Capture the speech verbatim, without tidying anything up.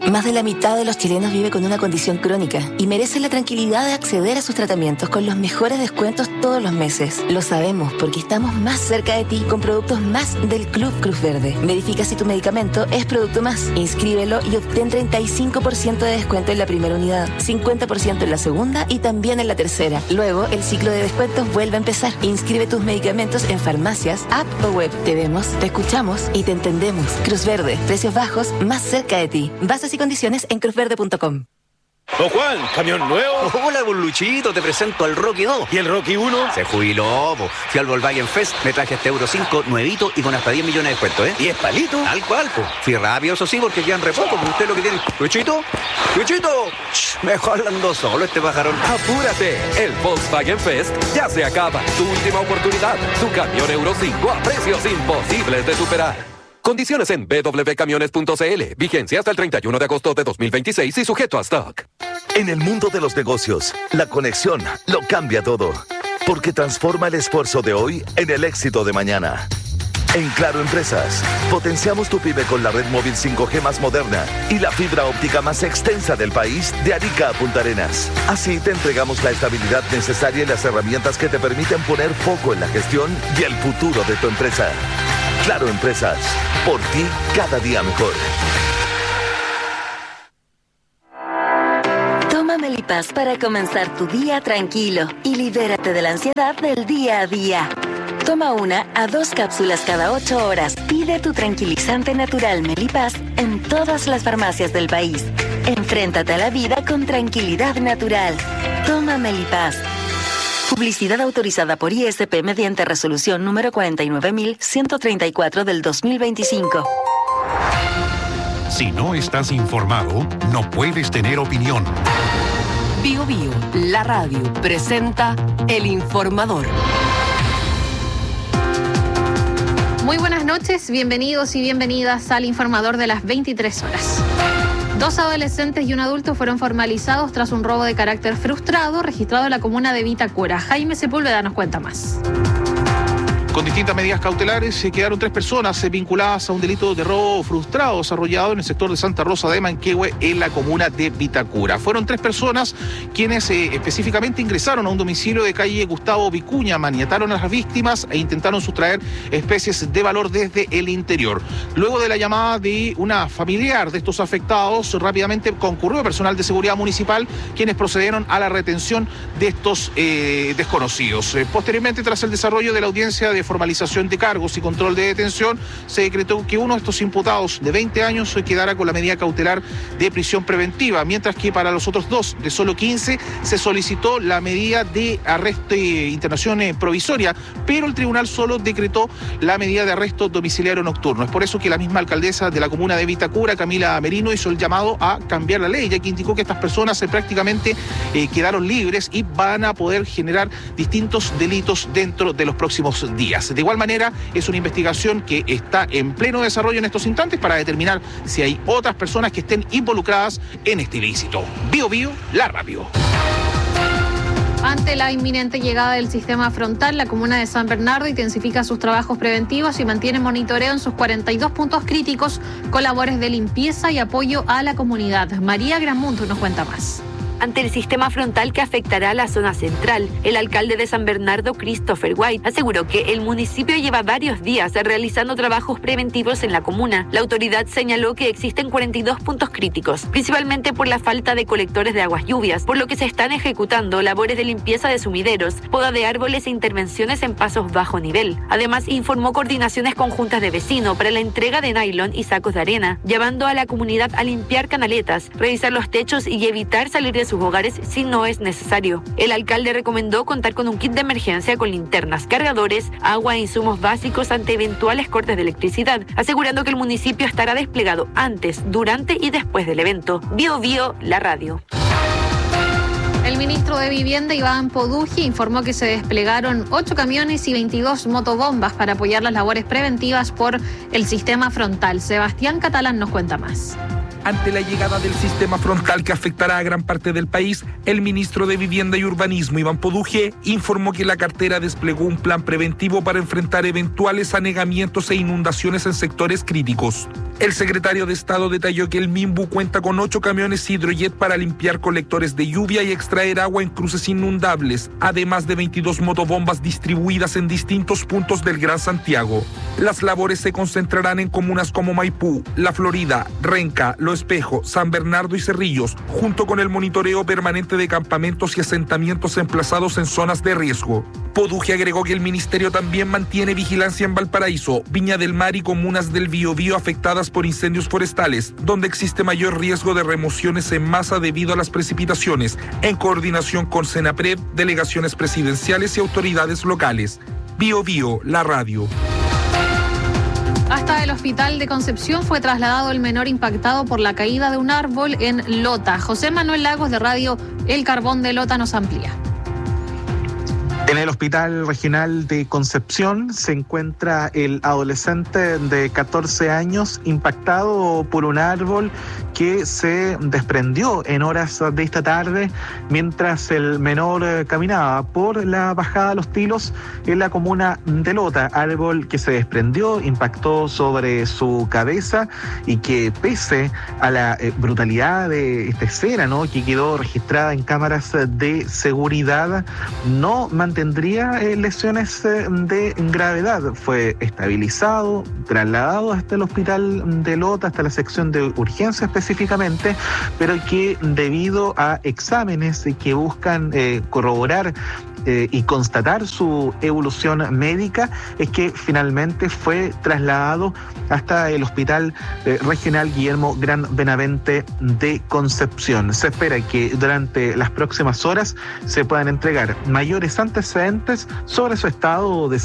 Más de la mitad de los chilenos vive con una condición crónica y merece la tranquilidad de acceder a sus tratamientos con los mejores descuentos todos los meses. Lo sabemos porque estamos más cerca de ti con productos más del Club Cruz Verde. Verifica si tu medicamento es producto más. Inscríbelo y obtén treinta y cinco por ciento de descuento en la primera unidad, cincuenta por ciento en la segunda y también en la tercera. Luego, el ciclo de descuentos vuelve a empezar. Inscribe tus medicamentos en farmacias, app o web. Te vemos, te escuchamos y te entendemos. Cruz Verde, precios bajos, más cerca de ti. Bases y condiciones en cruz verde punto com. Don Juan, ¿camión nuevo? Hola, don Luchito, te presento al Rocky dos. ¿Y el Rocky uno? Se jubiló, po. Fui al Volkswagen Fest, me traje este Euro cinco nuevito y con hasta diez millones de descuento, ¿eh? ¿diez palitos? Tal cual, po. Fui rápido, eso sí, porque quedan re poco, pero usted lo que tiene. ¿Luchito? ¿Luchito? Shh, mejor andando solo este pajarón. ¡Apúrate! El Volkswagen Fest ya se acaba. Tu última oportunidad. Tu camión Euro cinco a precios imposibles de superar. Condiciones en b w camiones punto c l. Vigencia hasta el treinta y uno de agosto de dos mil veintiséis y sujeto a stock. En el mundo de los negocios, la conexión lo cambia todo. Porque transforma el esfuerzo de hoy en el éxito de mañana. En Claro Empresas, potenciamos tu pyme con la red móvil cinco G más moderna y la fibra óptica más extensa del país de Arica a Punta Arenas. Así te entregamos la estabilidad necesaria y las herramientas que te permiten poner foco en la gestión y el futuro de tu empresa. Claro Empresas, por ti cada día mejor. Toma Melipaz para comenzar tu día tranquilo y libérate de la ansiedad del día a día. Toma una a dos cápsulas cada ocho horas. Pide tu tranquilizante natural Melipaz en todas las farmacias del país. Enfréntate a la vida con tranquilidad natural. Toma Melipaz. Publicidad autorizada por I S P mediante resolución número cuarenta y nueve mil ciento treinta y cuatro del dos mil veinticinco. Si no estás informado, no puedes tener opinión. Bio Bio, la radio, presenta El Informador. Muy buenas noches, bienvenidos y bienvenidas al Informador de las veintitrés horas. Dos adolescentes y un adulto fueron formalizados tras un robo de carácter frustrado registrado en la comuna de Vitacura. Jaime Sepúlveda nos cuenta más. Con distintas medidas cautelares se quedaron tres personas vinculadas a un delito de robo frustrado desarrollado en el sector de Santa Rosa de Manquehue, en la comuna de Vitacura. Fueron tres personas quienes eh, específicamente ingresaron a un domicilio de calle Gustavo Vicuña, maniataron a las víctimas e intentaron sustraer especies de valor desde el interior. Luego de la llamada de una familiar de estos afectados, rápidamente concurrió personal de seguridad municipal, quienes procedieron a la retención de estos eh, desconocidos. Eh, posteriormente, tras el desarrollo de la audiencia de formalización de cargos y control de detención, se decretó que uno de estos imputados de veinte años quedara con la medida cautelar de prisión preventiva, mientras que para los otros dos, de solo quince, se solicitó la medida de arresto e internación provisoria, pero el tribunal solo decretó la medida de arresto domiciliario nocturno. Es por eso que la misma alcaldesa de la comuna de Vitacura, Camila Merino, hizo el llamado a cambiar la ley, ya que indicó que estas personas eh, prácticamente eh, quedaron libres y van a poder generar distintos delitos dentro de los próximos días. De igual manera, es una investigación que está en pleno desarrollo en estos instantes para determinar si hay otras personas que estén involucradas en este ilícito. Bio Bio, la radio. Ante la inminente llegada del sistema frontal, la comuna de San Bernardo intensifica sus trabajos preventivos y mantiene monitoreo en sus cuarenta y dos puntos críticos con labores de limpieza y apoyo a la comunidad. María Gramunt nos cuenta más. Ante el sistema frontal que afectará a la zona central, el alcalde de San Bernardo, Christopher White, aseguró que el municipio lleva varios días realizando trabajos preventivos en la comuna. La autoridad señaló que existen cuarenta y dos puntos críticos, principalmente por la falta de colectores de aguas lluvias, por lo que se están ejecutando labores de limpieza de sumideros, poda de árboles e intervenciones en pasos bajo nivel. Además, informó coordinaciones conjuntas de vecinos para la entrega de nylon y sacos de arena, llamando a la comunidad a limpiar canaletas, revisar los techos y evitar salir de sus hogares si no es necesario. El alcalde recomendó contar con un kit de emergencia con linternas, cargadores, agua e insumos básicos ante eventuales cortes de electricidad, asegurando que el municipio estará desplegado antes, durante y después del evento. Bio Bio, la radio. El ministro de Vivienda, Iván Podugi, informó que se desplegaron ocho camiones y veintidós motobombas para apoyar las labores preventivas por el sistema frontal. Sebastián Catalán nos cuenta más. Ante la llegada del sistema frontal que afectará a gran parte del país, el ministro de Vivienda y Urbanismo, Iván Poduje, informó que la cartera desplegó un plan preventivo para enfrentar eventuales anegamientos e inundaciones en sectores críticos. El secretario de Estado detalló que el Minbu cuenta con ocho camiones Hidrojet para limpiar colectores de lluvia y extraer agua en cruces inundables, además de veintidós motobombas distribuidas en distintos puntos del Gran Santiago. Las labores se concentrarán en comunas como Maipú, La Florida, Renca, Lo Espejo, San Bernardo y Cerrillos, junto con el monitoreo permanente de campamentos y asentamientos emplazados en zonas de riesgo. Poduje agregó que el ministerio también mantiene vigilancia en Valparaíso, Viña del Mar y comunas del Biobío afectadas por incendios forestales, donde existe mayor riesgo de remociones en masa debido a las precipitaciones, en coordinación con Senapred, delegaciones presidenciales y autoridades locales. Biobío, la radio. Hasta el hospital de Concepción fue trasladado el menor impactado por la caída de un árbol en Lota. José Manuel Lagos de Radio El Carbón de Lota nos amplía. En el Hospital Regional de Concepción se encuentra el adolescente de catorce años impactado por un árbol que se desprendió en horas de esta tarde mientras el menor caminaba por la bajada de Los Tilos en la comuna de Lota. Árbol que se desprendió, impactó sobre su cabeza y que pese a la eh, brutalidad de esta escena, ¿no?, que quedó registrada en cámaras de seguridad, no mantendría eh, lesiones eh, de gravedad. Fue estabilizado, trasladado hasta el hospital de Lota, hasta la sección de urgencia específicamente, pero que debido a exámenes que buscan eh, corroborar Eh, y constatar su evolución médica, es que finalmente fue trasladado hasta el Hospital eh, Regional Guillermo Gran Benavente de Concepción. Se espera que durante las próximas horas se puedan entregar mayores antecedentes sobre su estado de